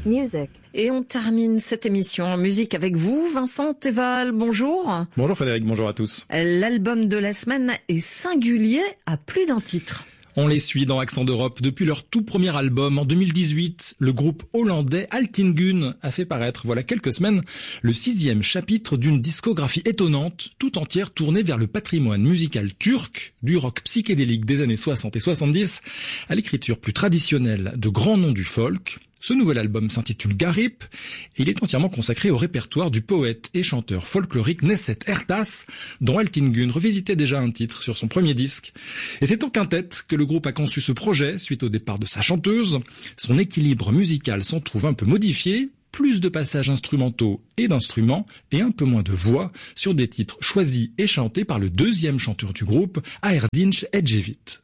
Music. Et on termine cette émission en musique avec vous, Vincent Théval, bonjour. Bonjour Frédéric, bonjour à tous. L'album de la semaine est singulier à plus d'un titre. On les suit dans Accent d'Europe. Depuis leur tout premier album en 2018, le groupe hollandais Altingun a fait paraître, voilà quelques semaines, le 6e chapitre d'une discographie étonnante, tout entière tournée vers le patrimoine musical turc, du rock psychédélique des années 60 et 70, à l'écriture plus traditionnelle de grands noms du folk. Ce nouvel album s'intitule Garip et il est entièrement consacré au répertoire du poète et chanteur folklorique Neset Ertas, dont Altingun revisitait déjà un titre sur son premier disque. Et c'est en quintette que le groupe a conçu ce projet suite au départ de sa chanteuse. Son équilibre musical s'en trouve un peu modifié, plus de passages instrumentaux et d'instruments et un peu moins de voix sur des titres choisis et chantés par le deuxième chanteur du groupe, Erdinç Ecevit.